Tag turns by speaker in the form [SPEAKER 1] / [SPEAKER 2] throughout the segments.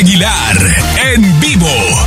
[SPEAKER 1] Aguilar, en vivo.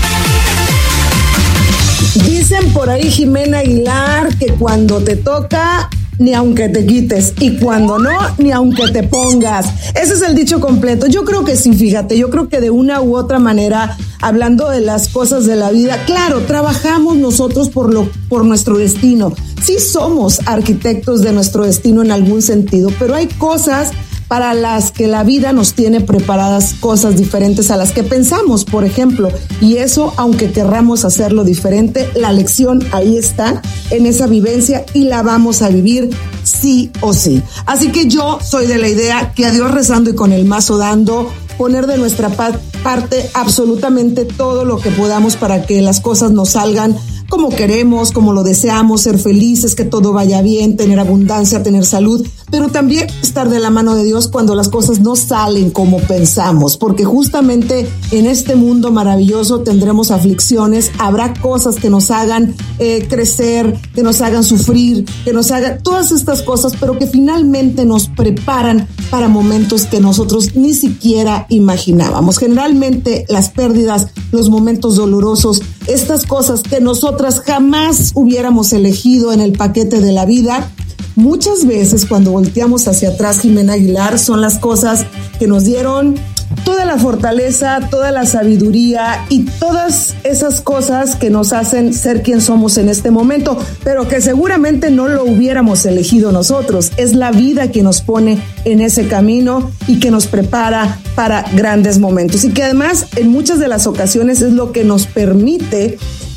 [SPEAKER 2] Dicen por ahí, Jimena Aguilar, que cuando te toca, ni aunque te quites, y cuando no, ni aunque te pongas. Ese es el dicho completo. Yo creo que sí, fíjate, yo creo que de una u otra manera, hablando de las cosas de la vida, claro, trabajamos nosotros por nuestro destino. Sí somos arquitectos de nuestro destino en algún sentido, pero hay cosas para las que la vida nos tiene preparadas, cosas diferentes a las que pensamos, por ejemplo, y eso, aunque querramos hacerlo diferente, la lección ahí está, en esa vivencia, y la vamos a vivir sí o sí. Así que yo soy de la idea que a Dios rezando y con el mazo dando, poner de nuestra parte absolutamente todo lo que podamos para que las cosas nos salgan como queremos, como lo deseamos, ser felices, que todo vaya bien, tener abundancia, tener salud, pero también estar de la mano de Dios cuando las cosas no salen como pensamos, porque justamente en este mundo maravilloso tendremos aflicciones, habrá cosas que nos hagan crecer, que nos hagan sufrir, que nos hagan todas estas cosas, pero que finalmente nos preparan para momentos que nosotros ni siquiera imaginábamos. Generalmente las pérdidas, los momentos dolorosos, estas cosas que nosotras jamás hubiéramos elegido en el paquete de la vida, muchas veces cuando volteamos hacia atrás, Jimena Aguilar, son las cosas que nos dieron toda la fortaleza, toda la sabiduría y todas esas cosas que nos hacen ser quien somos en este momento, pero que seguramente no lo hubiéramos elegido nosotros. Es la vida que nos pone en ese camino y que nos prepara para grandes momentos, y que además en muchas de las ocasiones es lo que nos permite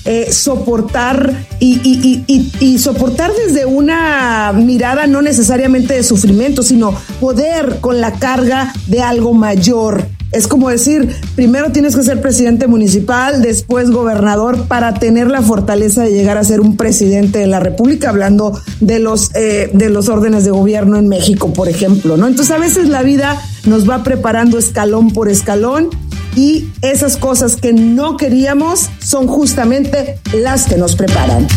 [SPEAKER 2] soportar y soportar desde una mirada no necesariamente de sufrimiento, sino poder con la carga de algo mayor. Es como decir, primero tienes que ser presidente municipal, después gobernador, para tener la fortaleza de llegar a ser un presidente de la República, hablando de los órdenes de gobierno en México, por ejemplo, ¿no? Entonces a veces la vida nos va preparando escalón por escalón, y esas cosas que no queríamos son justamente las que nos preparan.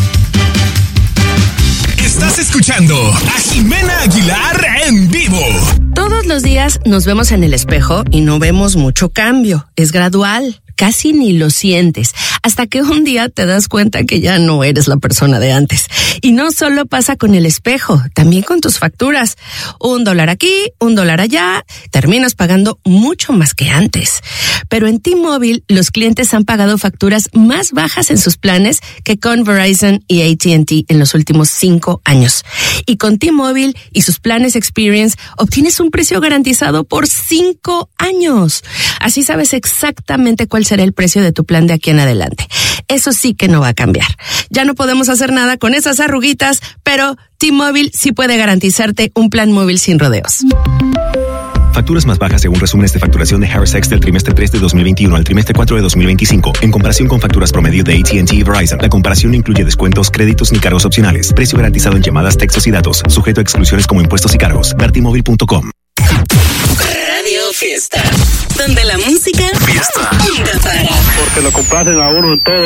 [SPEAKER 1] Estás escuchando a Jimena Aguilar en vivo.
[SPEAKER 3] Todos los días nos vemos en el espejo y no vemos mucho cambio. Es gradual. Casi ni lo sientes, hasta que un día te das cuenta que ya no eres la persona de antes. Y no solo pasa con el espejo, también con tus facturas. $1 aquí, $1 allá, terminas pagando mucho más que antes. Pero en T-Mobile, los clientes han pagado facturas más bajas en sus planes que con Verizon y AT&T en los últimos 5 años. Y con T-Mobile y sus planes Experience, obtienes un precio garantizado por 5 años. Así sabes exactamente cuál será el precio de tu plan de aquí en adelante. Eso sí que no va a cambiar. Ya no podemos hacer nada con esas arruguitas, pero T-Mobile sí puede garantizarte un plan móvil sin rodeos.
[SPEAKER 4] Facturas más bajas según resúmenes de facturación de Harris X del trimestre 3 de 2021 al trimestre 4 de 2025. En comparación con facturas promedio de AT&T y Verizon, la comparación no incluye descuentos, créditos ni cargos opcionales. Precio garantizado en llamadas, textos y datos. Sujeto a exclusiones como impuestos y cargos. Vertimóvil.com.
[SPEAKER 5] Radio Fiesta, donde la música
[SPEAKER 6] Fiesta.
[SPEAKER 5] nunca para.
[SPEAKER 6] Porque lo complacen a uno en todo.